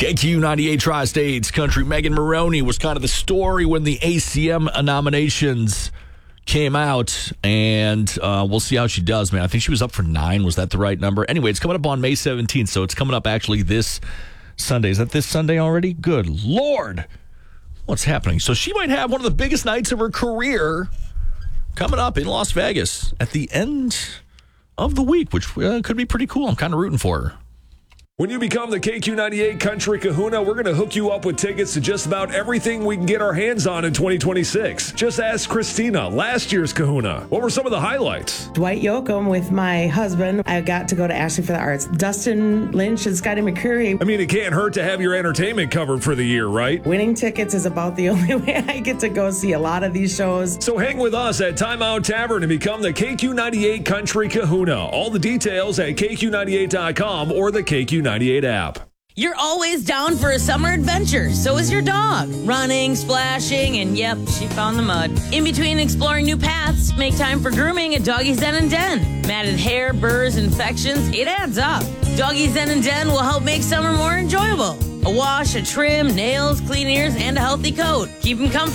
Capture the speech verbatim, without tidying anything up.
K Q ninety-eight Tri-States Country. Megan Moroney was kind of the story when the A C M nominations came out, and uh, we'll see how she does, man. I think she was up for nine. Was that the right number? Anyway, it's coming up on May seventeenth, so it's coming up actually this Sunday. Is that this Sunday already? Good Lord. What's happening? So she might have one of the biggest nights of her career coming up in Las Vegas at the end of the week, which uh, could be pretty cool. I'm kind of rooting for her. When you become the K Q ninety-eight Country Kahuna, we're going to hook you up with tickets to just about everything we can get our hands on in twenty twenty-six. Just ask Christina, last year's Kahuna. What were some of the highlights? Dwight Yoakam with my husband. I got to go to Ashley for the Arts. Dustin Lynch and Scotty McCreery. I mean, it can't hurt to have your entertainment covered for the year, right? Winning tickets is about the only way I get to go see a lot of these shows. So hang with us at Time Out Tavern and become the K Q ninety-eight Country Kahuna. All the details at K Q ninety-eight dot com or the K Q ninety-eight app. You're always down for a summer adventure. So is your dog. Running, splashing, and yep, she found the mud. In between exploring new paths, make time for grooming at Doggy's Den and Den. Matted hair, burrs, infections, it adds up. Doggy's Den and Den will help make summer more enjoyable. A wash, a trim, nails, clean ears, and a healthy coat. Keep them comfy.